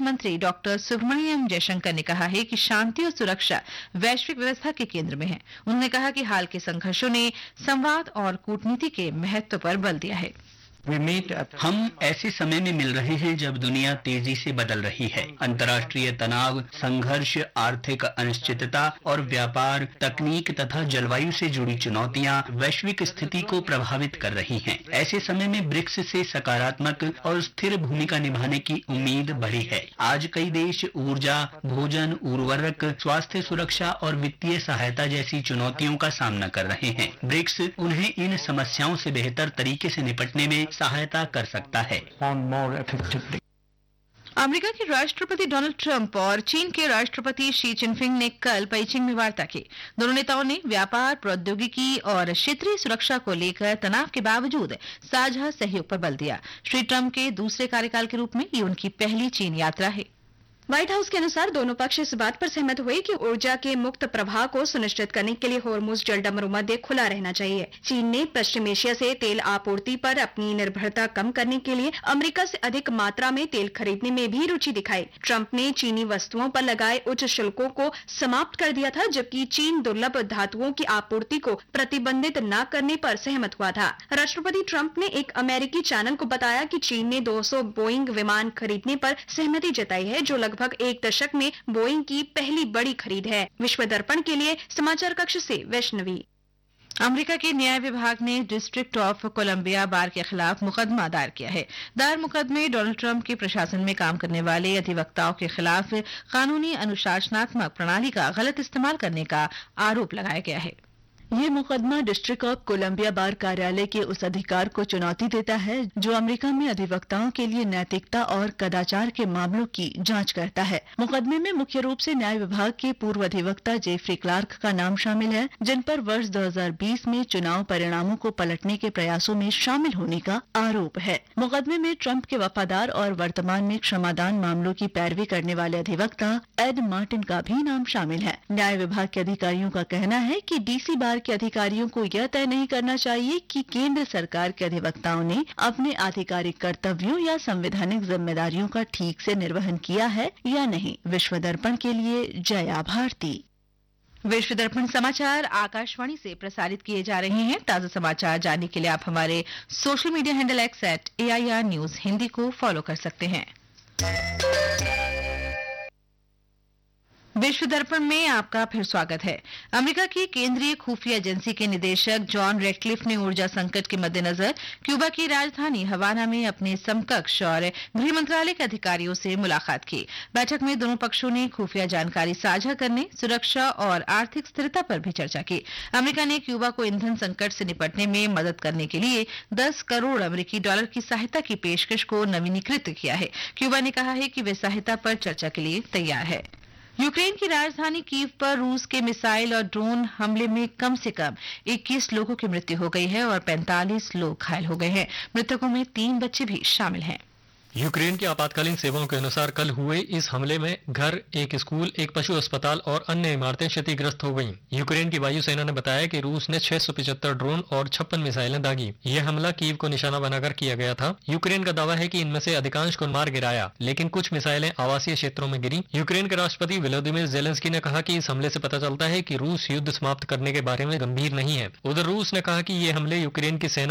विदेश मंत्री डॉक्टर सुब्रमण्यम जयशंकर ने कहा है कि शांति और सुरक्षा वैश्विक व्यवस्था के केंद्र में है। उन्होंने कहा कि हाल के संघर्षों ने संवाद और कूटनीति के महत्व पर बल दिया है। हम ऐसे समय में मिल रहे हैं जब दुनिया तेजी से बदल रही है। अंतर्राष्ट्रीय तनाव, संघर्ष, आर्थिक अनिश्चितता और व्यापार, तकनीक तथा जलवायु से जुड़ी चुनौतियां वैश्विक स्थिति को प्रभावित कर रही हैं। ऐसे समय में ब्रिक्स से सकारात्मक और स्थिर भूमिका निभाने की उम्मीद बढ़ी है। आज कई देश ऊर्जा, भोजन, उर्वरक, स्वास्थ्य सुरक्षा और वित्तीय सहायता जैसी चुनौतियों का सामना कर रहे हैं। ब्रिक्स उन्हें इन समस्याओं से बेहतर तरीके से निपटने में सहायता कर सकता है। अमेरिका के राष्ट्रपति डोनाल्ड ट्रंप और चीन के राष्ट्रपति शी जिनपिंग ने कल पेइचिंग में वार्ता की। दोनों नेताओं ने व्यापार, प्रौद्योगिकी और क्षेत्रीय सुरक्षा को लेकर तनाव के बावजूद साझा सहयोग पर बल दिया। श्री ट्रंप के दूसरे कार्यकाल के रूप में ये उनकी पहली चीन यात्रा है। व्हाइट हाउस के अनुसार दोनों पक्ष इस बात पर सहमत हुए कि ऊर्जा के मुक्त प्रवाह को सुनिश्चित करने के लिए होर्मुज जलडमरू मध्य खुला रहना चाहिए। चीन ने पश्चिम एशिया से तेल आपूर्ति पर अपनी निर्भरता कम करने के लिए अमेरिका से अधिक मात्रा में तेल खरीदने में भी रुचि दिखाई। ट्रंप ने चीनी वस्तुओं पर लगाए उच्च शुल्कों को समाप्त कर दिया था, जबकि चीन दुर्लभ धातुओं की आपूर्ति को प्रतिबंधित न करने पर सहमत हुआ था। राष्ट्रपति ट्रंप ने एक अमेरिकी चैनल को बताया कि चीन ने 200 बोइंग विमान खरीदने पर सहमति जताई है, जो लगभग एक दशक में बोइंग की पहली बड़ी खरीद है। विश्व दर्पण के लिए समाचार कक्ष से वैष्णवी। अमेरिका के न्याय विभाग ने डिस्ट्रिक्ट ऑफ कोलंबिया बार के खिलाफ मुकदमा दायर किया है। दायर मुकदमे डोनाल्ड ट्रंप के प्रशासन में काम करने वाले अधिवक्ताओं के खिलाफ कानूनी अनुशासनात्मक प्रणाली का गलत इस्तेमाल करने का आरोप लगाया गया है। ये मुकदमा डिस्ट्रिक्ट ऑफ कोलंबिया बार कार्यालय के उस अधिकार को चुनौती देता है जो अमेरिका में अधिवक्ताओं के लिए नैतिकता और कदाचार के मामलों की जांच करता है। मुकदमे में मुख्य रूप से न्याय विभाग के पूर्व अधिवक्ता जेफरी क्लार्क का नाम शामिल है, जिन पर वर्ष 2020 में चुनाव परिणामों को पलटने के प्रयासों में शामिल होने का आरोप है। मुकदमे में ट्रंप के वफादार और वर्तमान में क्षमादान मामलों की पैरवी करने वाले अधिवक्ता एड मार्टिन का भी नाम शामिल है। न्याय विभाग के अधिकारियों का कहना है कि डीसी बार के अधिकारियों को यह तय नहीं करना चाहिए कि केंद्र सरकार के अधिवक्ताओं ने अपने आधिकारिक कर्तव्यों या संवैधानिक जिम्मेदारियों का ठीक से निर्वहन किया है या नहीं। विश्व दर्पण के लिए जया भारती। विश्व दर्पण समाचार आकाशवाणी से प्रसारित किए जा रहे हैं। ताजा समाचार जानने के लिए आप हमारे social media handle @AIR News Hindi को फॉलो कर सकते हैं। विश्व दर्पण में आपका फिर स्वागत है। अमेरिका की केंद्रीय खुफिया एजेंसी के निदेशक जॉन रेडक्लिफ ने ऊर्जा संकट के मद्देनजर क्यूबा की राजधानी हवाना में अपने समकक्ष और गृह मंत्रालय के अधिकारियों से मुलाकात की। बैठक में दोनों पक्षों ने खुफिया जानकारी साझा करने, सुरक्षा और आर्थिक स्थिरता पर भी चर्चा की। अमेरिका ने क्यूबा को ईंधन संकट से निपटने में मदद करने के लिए 10 करोड़ अमेरिकी डॉलर की सहायता की पेशकश को नवीनीकृत किया है। क्यूबा ने कहा है कि वे सहायता पर चर्चा के लिए तैयार है। यूक्रेन की राजधानी कीव पर रूस के मिसाइल और ड्रोन हमले में कम से कम 21 लोगों की मृत्यु हो गई है और 45 लोग घायल हो गए हैं। मृतकों में 3 बच्चे भी शामिल हैं। यूक्रेन की आपातकालीन सेवाओं के अनुसार कल हुए इस हमले में घर, एक स्कूल, एक पशु अस्पताल और अन्य इमारतें क्षतिग्रस्त हो गईं। यूक्रेन की वायुसेना ने बताया कि रूस ने 675 ड्रोन और 56 मिसाइलें दागी। यह हमला कीव को निशाना बनाकर किया गया था। यूक्रेन का दावा है कि इनमें से अधिकांश को मार गिराया, लेकिन कुछ मिसाइलें आवासीय क्षेत्रों में गिरी। यूक्रेन के राष्ट्रपति वोलोदिमीर जेलेंस्की ने कहा कि इस हमले से पता चलता है कि रूस युद्ध समाप्त करने के बारे में गंभीर नहीं है। उधर रूस ने कहा कि ये हमले यूक्रेन की सेना